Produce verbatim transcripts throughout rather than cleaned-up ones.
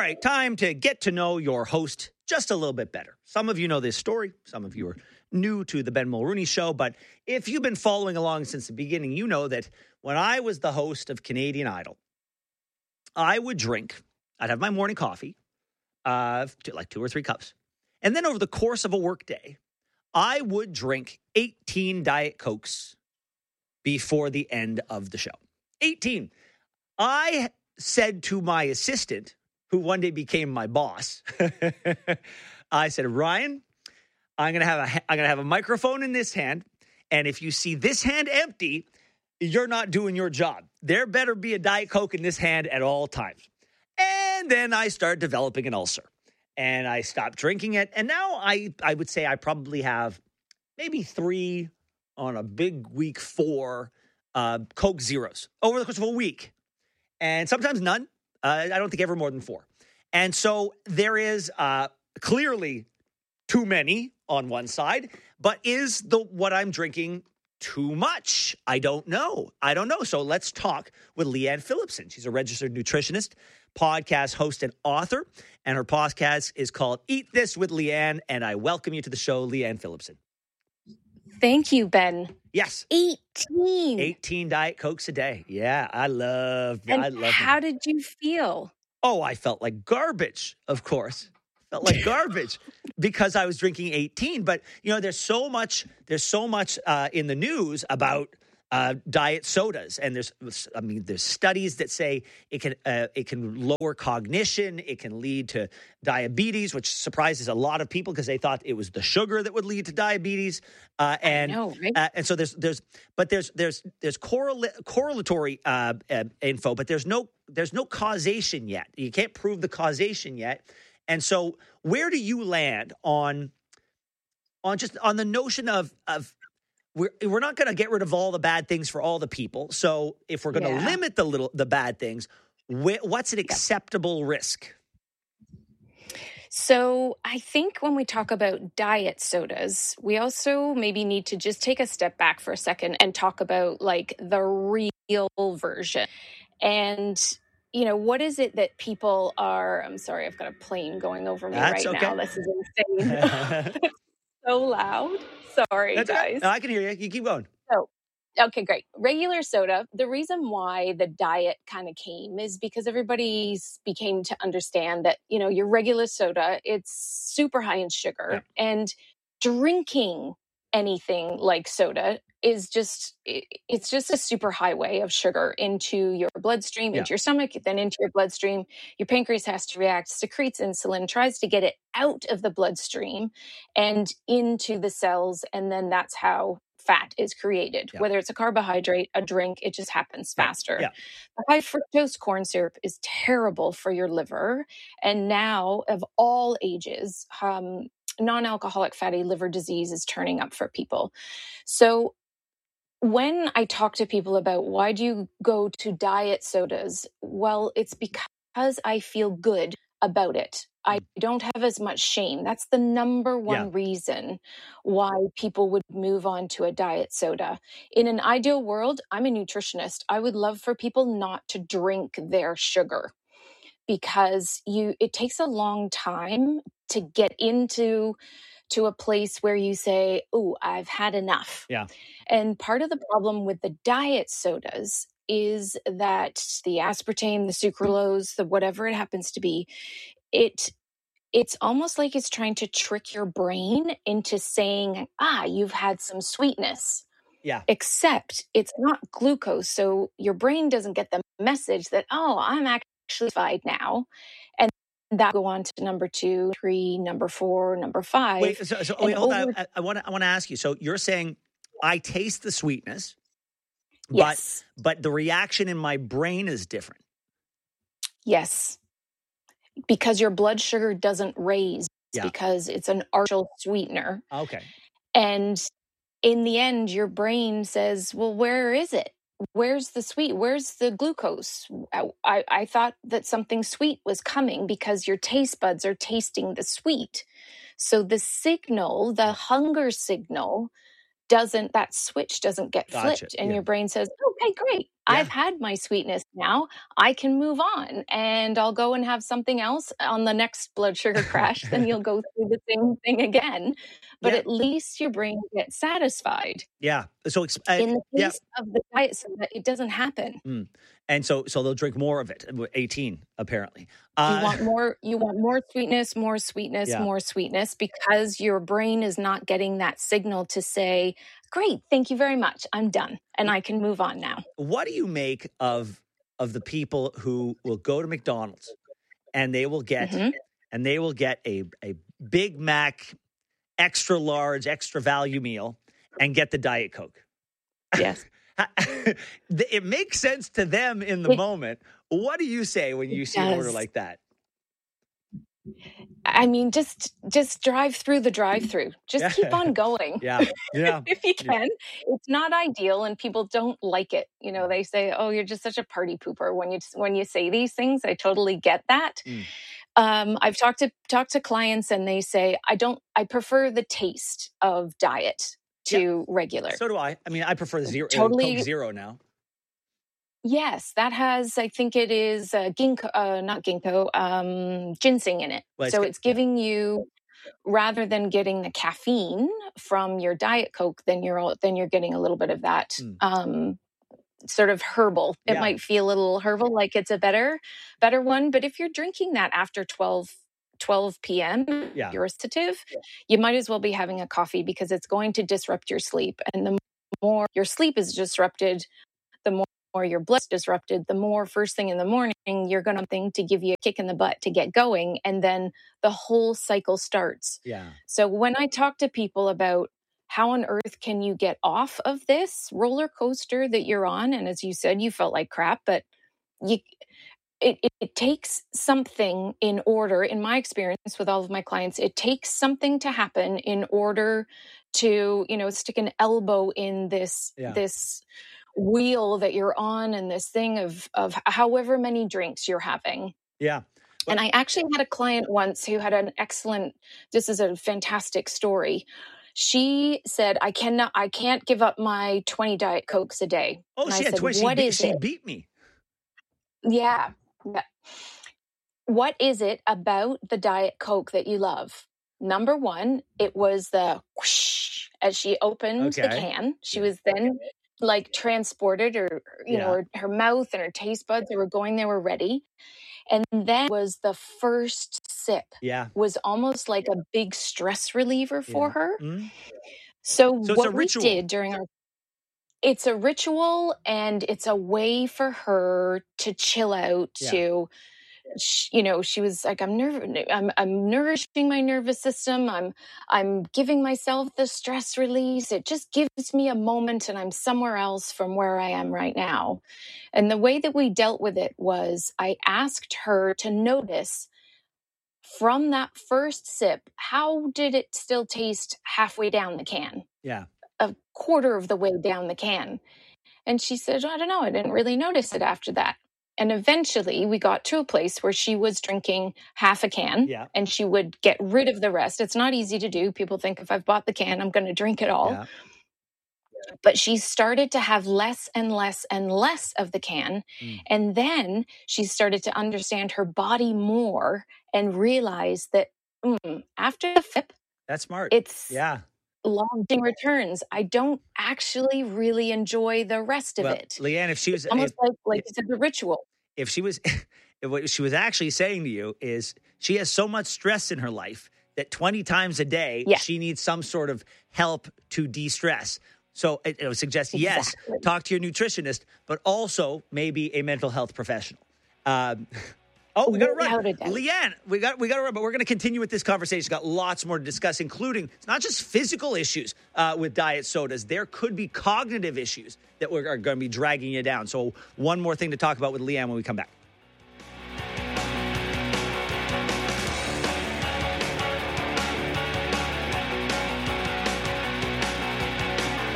right, time to get to know your host just a little bit better. Some of you know this story. Some of you are new to the Ben Mulrooney Show. But if you've been following along since the beginning, you know that when I was the host of Canadian Idol, I would drink, I'd have my morning coffee, uh, like two or three cups. And then over the course of a workday, I would drink eighteen Diet Cokes before the end of the show. eighteen. I said to my assistant, who one day became my boss, I said, Ryan, I'm gonna have a I'm gonna have a microphone in this hand, and if you see this hand empty, you're not doing your job. There better be a Diet Coke in this hand at all times. And then I started developing an ulcer, and I stopped drinking it. And now I I would say I probably have maybe three on a big week four uh, Coke Zeros over the course of a week, and sometimes none. Uh, I don't think ever more than four. And so there is uh, clearly too many on one side, but is the what I'm drinking too much? I don't know. I don't know. So let's talk with Leanne Phillipson. She's a registered nutritionist, podcast host, and author. And her podcast is called Eat This with Leanne. And I welcome you to the show, Leanne Phillipson. Thank you, Ben. Yes. eighteen. eighteen Diet Cokes a day. Yeah, I love And I love how them. did you feel? Oh, I felt like garbage, of course. Felt like garbage because I was drinking eighteen. But, you know, there's so much, there's so much uh, in the news about uh, diet sodas. And there's, I mean, there's studies that say it can, uh, it can lower cognition. It can lead to diabetes, which surprises a lot of people because they thought it was the sugar that would lead to diabetes. Uh, and, I know, right? uh, and so there's, there's, but there's, there's, there's correla- correlatory uh, uh, info, but there's no, there's no causation yet. You can't prove the causation yet. And so where do you land on on just on the notion of of we're we're not going to get rid of all the bad things for all the people. So if we're going to Yeah. limit the little the bad things, wh- what's an acceptable risk? So I think when we talk about diet sodas, we also maybe need to just take a step back for a second and talk about like the real version. And you know, what is it that people are, I'm sorry, I've got a plane going over me That's right okay. now. This is insane. So loud. Sorry, That's okay. guys. No, I can hear you. You keep going. So, okay, great. Regular soda. The reason why the diet kind of came is because everybody became to understand that, you know, your regular soda, it's super high in sugar, Yeah. and drinking anything like soda is just, it, it's just a super highway of sugar into your bloodstream, Yeah. into your stomach, then into your bloodstream. Your pancreas has to react, secretes insulin, tries to get it out of the bloodstream and into the cells. And then that's how fat is created. Yeah. Whether it's a carbohydrate, a drink, it just happens Yeah. faster. Yeah. The high fructose corn syrup is terrible for your liver. And now, of all ages, um, non-alcoholic fatty liver disease is turning up for people. So when I talk to people about why do you go to diet sodas, well, it's because I feel good about it. I don't have as much shame. That's the number one Yeah. reason why people would move on to a diet soda. In an ideal world, I'm a nutritionist. I would love for people not to drink their sugar because you it takes a long time to get into to a place where you say, "Oh, I've had enough." Yeah. And part of the problem with the diet sodas is that the aspartame, the sucralose, the whatever it happens to be, it it's almost like it's trying to trick your brain into saying, "Ah, you've had some sweetness." Yeah. Except it's not glucose, so your brain doesn't get the message that, "Oh, I'm actually fine now." And that go on to number two, three, number four, number five. Wait, so, so and wait, hold over- on. I want to I want to ask you. So you're saying I taste the sweetness, but Yes. but the reaction in my brain is different. Yes. Because your blood sugar doesn't raise Yeah. because it's an artificial sweetener. Okay. And in the end, your brain says, well, where is it? Where's the sweet? Where's the glucose? I, I, I thought that something sweet was coming because your taste buds are tasting the sweet. So the signal, the hunger signal, doesn't, that switch doesn't get Gotcha, flipped. And yeah. your brain says, oh, okay, great. Yeah. I've had my sweetness now. I can move on and I'll go and have something else on the next blood sugar crash. Then you'll go through the same thing again. But Yeah. at least your brain gets satisfied Yeah. So, ex- uh, in the yeah. case of the diet so that it doesn't happen. Mm. And so, so they'll drink more of it. eighteen, apparently. You Uh, want more, you want more sweetness, more sweetness, Yeah. more sweetness, because your brain is not getting that signal to say, great, thank you very much. I'm done and I can move on now. what do you make of of the people who will go to McDonald's and they will get Mhm. and they will get a a Big Mac, extra large, extra value meal, and get the Diet Coke? Yes. It makes sense to them in the It- moment. What do you say when you It see an order does. like that? I mean, just just drive through the drive-through. Just keep on going. Yeah, yeah. If you can. It's not ideal and people don't like it. You know, they say, "Oh, you're just such a party pooper when you when you say these things." I totally get that. Mm. Um, I've talked to talked to clients and they say, "I don't I prefer the taste of diet to regular." So do I. I mean, I prefer the zero, Totally. Coke Zero now. Yes, that has, I think it is uh, ginkgo, uh, not ginkgo, um, ginseng in it. Well, it's so g- it's giving you, rather than getting the caffeine from your Diet Coke, then you're all, then you're getting a little bit of that Mm. um, sort of herbal. It Yeah. might feel a little herbal, like it's a better better one. But if you're drinking that after twelve p.m., Yeah. you're a sedative, you might as well be having a coffee because it's going to disrupt your sleep. And the more your sleep is disrupted, the more more your blood's disrupted, the more first thing in the morning, you're going to think to give you a kick in the butt to get going. And then the whole cycle starts. Yeah. So when I talk to people about how on earth can you get off of this roller coaster that you're on, and as you said, you felt like crap, but you, it, it, it takes something in order, in my experience with all of my clients, it takes something to happen in order to, you know, stick an elbow in this, Yeah. this wheel that you're on and this thing of, of however many drinks you're having. Yeah. And I actually had a client once who had an excellent, this is a fantastic story. She said, I cannot, I can't give up my twenty Diet Cokes a day. Oh, And she I had said, twenty. She, what beat, is she it? beat me. Yeah. yeah. What is it about the Diet Coke that you love? Number one, it was the whoosh as she opened the Okay. can. She Yeah. was then like transported, or, you Yeah. know, her, her mouth and her taste buds, they were going, they were ready. And then was the first sip Yeah. was almost like a big stress reliever for Yeah. her. Mm. So, So it's what a we ritual. did during our, it's a ritual and it's a way for her to chill out, Yeah. to, sh- you know, she was like, I'm nerv- I'm, I'm nourishing my nervous system. I'm, I'm giving myself the stress release. It just gives me a moment and I'm somewhere else from where I am right now. And the way that we dealt with it was I asked her to notice from that first sip, how did it still taste halfway down the can? Yeah. A quarter of the way down the can. And she said, I don't know, I didn't really notice it after that. And eventually we got to a place where she was drinking half a can Yeah. and she would get rid of the rest. It's not easy to do. People think if I've bought the can, I'm going to drink it all. Yeah. But she started to have less and less and less of the can. Mm. And then she started to understand her body more and realize that mm, after the flip, That's smart. it's Yeah. long returns. I don't actually really enjoy the rest of Well, it. Leanne, if she was, It's almost if, like, like you said, the ritual. if she was, if what she was actually saying to you is she has so much stress in her life that twenty times a day, Yeah. she needs some sort of help to de-stress. So it, it would suggest, yes, Exactly. talk to your nutritionist, but also maybe a mental health professional. Um, oh, we got to run. Without a doubt. Leanne, we got we got to run, but we're going to continue with this conversation. Got lots more to discuss, including it's not just physical issues uh, with diet sodas. There could be cognitive issues that we're, are going to be dragging you down. So one more thing to talk about with Leanne when we come back.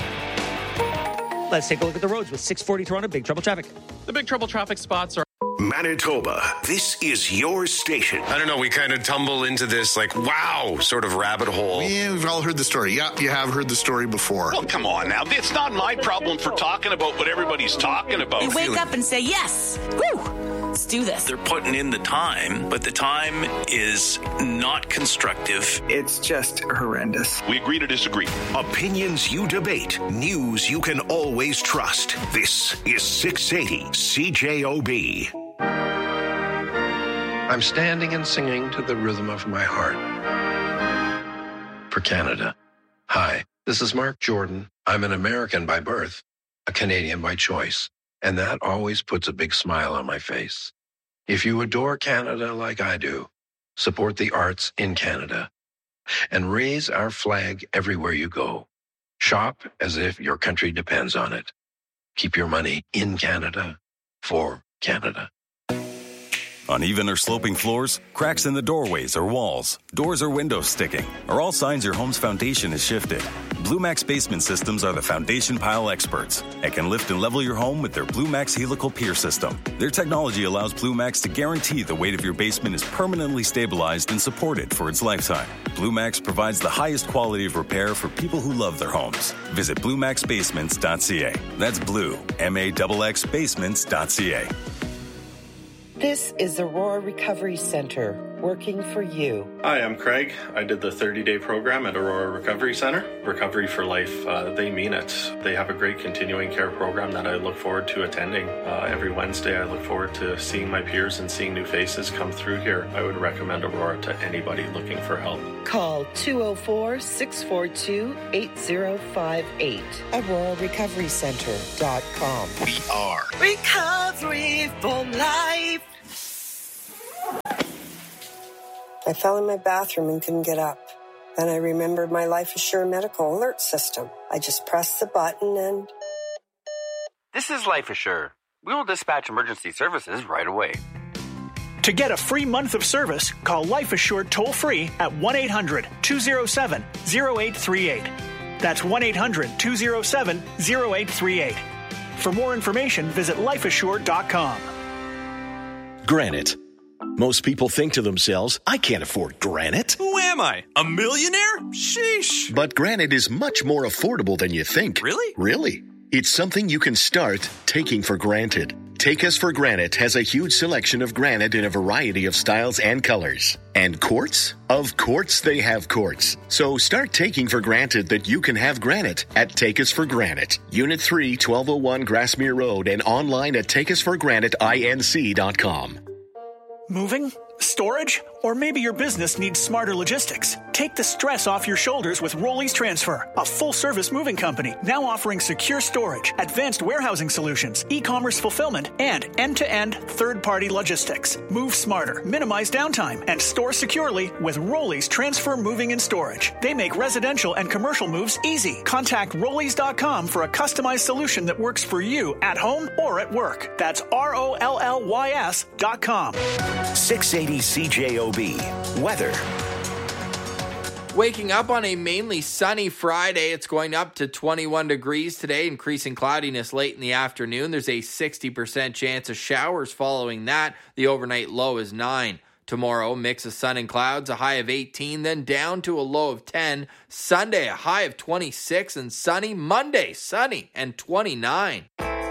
Let's take a look at the roads with six forty Toronto, big trouble traffic. The big trouble traffic spots are Manitoba, this is your station. I don't know, we kind of tumble into this, like, wow, sort of rabbit hole. Yeah, we've all heard the story. Yeah, you have heard the story before. Well, come on now. It's not my problem for talking about what everybody's talking about. You wake up and say, yes, woo, let's do this. They're putting in the time, but the time is not constructive. It's just horrendous. We agree to disagree. Opinions you debate, news you can always trust. This is six eighty C J O B. I'm standing and singing to the rhythm of my heart. For Canada. Hi, this is Mark Jordan. I'm an American by birth, a Canadian by choice, and that always puts a big smile on my face. If you adore Canada like I do, support the arts in Canada and raise our flag everywhere you go. Shop as if your country depends on it. Keep your money in Canada for Canada. Uneven or sloping floors, cracks in the doorways or walls, doors or windows sticking are all signs your home's foundation is shifted. Blue Max Basement Systems are the foundation pile experts and can lift and level your home with their Blue Max Helical Pier System. Their technology allows Blue Max to guarantee the weight of your basement is permanently stabilized and supported for its lifetime. Blue Max provides the highest quality of repair for people who love their homes. Visit blue max basements dot c a. That's blue, M A X X basements dot c a. This is Aurora Recovery Center, working for you. Hi, I'm Craig. I did the thirty-day program at Aurora Recovery Center. Recovery for Life, uh, they mean it. They have a great continuing care program that I look forward to attending. Uh, every Wednesday, I look forward to seeing my peers and seeing new faces come through here. I would recommend Aurora to anybody looking for help. Call two oh four, six four two, eight oh five eight. aurora recovery center dot com. We are Recovery for Life. I fell in my bathroom and couldn't get up. Then I remembered my Life Assure medical alert system. I just pressed the button and... This is Life Assure. We will dispatch emergency services right away. To get a free month of service, call Life Assured toll-free at one eight hundred, two oh seven, oh eight three eight. That's one eight hundred, two oh seven, oh eight three eight. For more information, visit life assured dot com. Granite. Most people think to themselves, I can't afford granite. Who am I? A millionaire? Sheesh. But granite is much more affordable than you think. Really? Really. It's something you can start taking for granted. Take Us for Granite has a huge selection of granite in a variety of styles and colors. And quartz? Of course they have quartz. So start taking for granted that you can have granite at Take Us for Granite. Unit three, twelve oh one Grassmere Road and online at take us for granite inc dot com. Moving? Storage? Or maybe your business needs smarter logistics. Take the stress off your shoulders with Rollies Transfer, a full-service moving company now offering secure storage, advanced warehousing solutions, e-commerce fulfillment, and end-to-end third-party logistics. Move smarter, minimize downtime, and store securely with Rollies Transfer Moving and Storage. They make residential and commercial moves easy. Contact rollies dot com for a customized solution that works for you at home or at work. That's R O L L Y S dot com. six eighty C J O B. Weather. Waking up on a mainly sunny Friday, it's going up to twenty-one degrees today, increasing cloudiness late in the afternoon. There's a sixty percent chance of showers following that. The overnight low is nine. Tomorrow, mix of sun and clouds, a high of eighteen, then down to a low of ten. Sunday, a high of twenty-six and sunny. Monday, sunny and twenty-nine.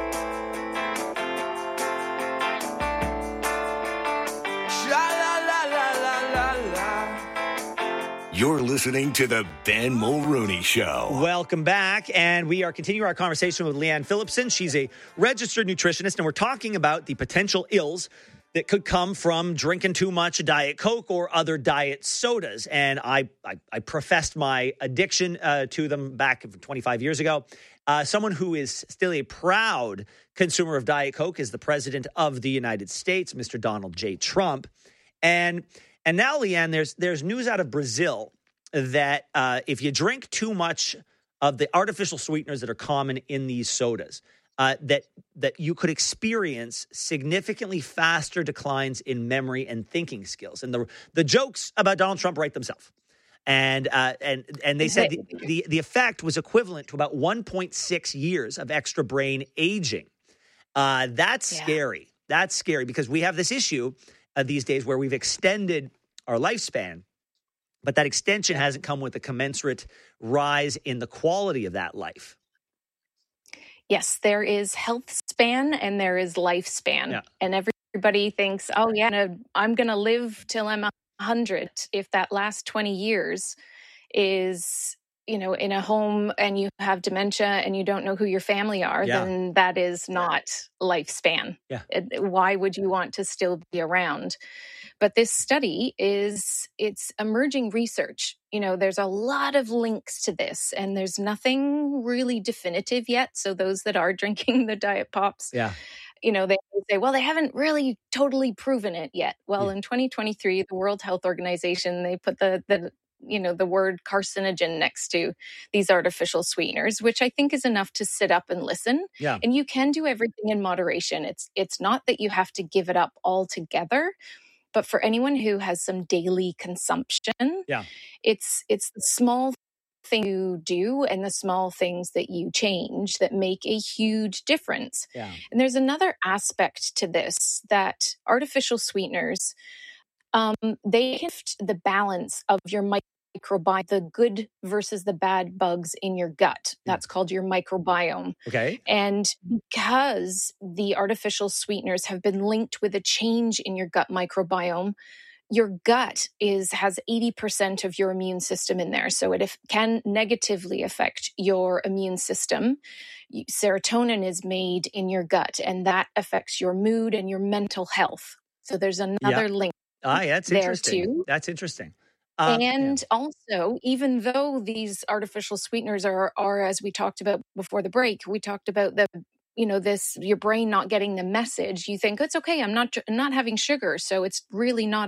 You're listening to the Ben Mulrooney Show. Welcome back, and we are continuing our conversation with Leanne Phillipson. She's a registered nutritionist, and we're talking about the potential ills that could come from drinking too much Diet Coke or other diet sodas. And I, I, I professed my addiction uh, to them back twenty-five years ago. Uh, someone who is still a proud consumer of Diet Coke is the president of the United States, Mister Donald J. Trump. And And now, Leanne, there's there's news out of Brazil that uh, if you drink too much of the artificial sweeteners that are common in these sodas, uh, that that you could experience significantly faster declines in memory and thinking skills. And the the jokes about Donald Trump write themselves. And uh, and and they said the, the the effect was equivalent to about one point six years of extra brain aging. Uh, that's yeah. scary. That's scary because we have this issue uh, these days where we've extended our lifespan, but that extension hasn't come with a commensurate rise in the quality of that life. Yes, there is health span and there is lifespan. Yeah. And everybody thinks, oh, yeah, I'm going to live till I'm one hundred. If that last twenty years is, you know, in a home and you have dementia and you don't know who your family are, Yeah. then that is not lifespan. Yeah. It- Why would you want to still be around? But this study is, it's emerging research. You know, there's a lot of links to this and there's nothing really definitive yet. So those that are drinking the Diet Pops, Yeah. you know, they say, well, they haven't really totally proven it yet. Well, in twenty twenty-three, the World Health Organization, they put the, the, you know, the word carcinogen next to these artificial sweeteners, which I think is enough to sit up and listen. Yeah. And you can do everything in moderation. It's, it's not that you have to give it up altogether. But for anyone who has some daily consumption, Yeah. it's it's the small thing you do and the small things that you change that make a huge difference. Yeah. And there's another aspect to this that artificial sweeteners, um, they shift the balance of your microbiome, the good versus the bad bugs in your gut. That's called your microbiome. Okay. And because the artificial sweeteners have been linked with a change in your gut microbiome, your gut is has eighty percent of your immune system in there. So it if, can negatively affect your immune system. Serotonin is made in your gut, and that affects your mood and your mental health. So there's another Yeah. link Ah, yeah, that's there interesting. too. That's interesting. Um, And also, even though these artificial sweeteners are, are, as we talked about before the break, we talked about the, you know, this, your brain not getting the message. You think it's okay. I'm not, I'm not having sugar. So it's really not